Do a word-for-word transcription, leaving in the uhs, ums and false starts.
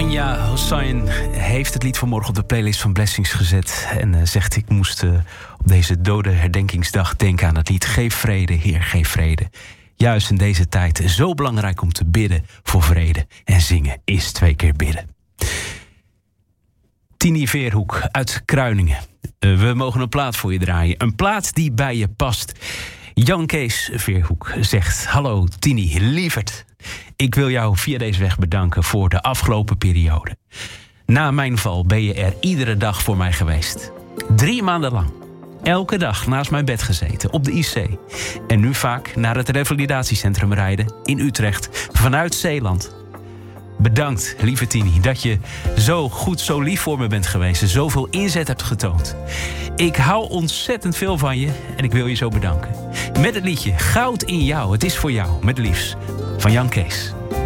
Anja Hossein heeft het lied vanmorgen op de playlist van Blessings gezet. En uh, zegt, ik moest uh, op deze dode herdenkingsdag denken aan het lied Geef vrede, Heer, geef vrede. Juist in deze tijd zo belangrijk om te bidden voor vrede. En zingen is twee keer bidden. Tini Veerhoek uit Kruiningen. Uh, we mogen een plaat voor je draaien. Een plaat die bij je past. Jan Kees Veerhoek zegt, hallo Tini, lieverd. Ik wil jou via deze weg bedanken voor de afgelopen periode. Na mijn val ben je er iedere dag voor mij geweest. Drie maanden lang. Elke dag naast mijn bed gezeten, op de I C. En nu vaak naar het revalidatiecentrum rijden in Utrecht vanuit Zeeland. Bedankt, lieve Tini, dat je zo goed, zo lief voor me bent geweest en zoveel inzet hebt getoond. Ik hou ontzettend veel van je en ik wil je zo bedanken. Met het liedje Goud in jou, het is voor jou, met liefs, van Jan Kees.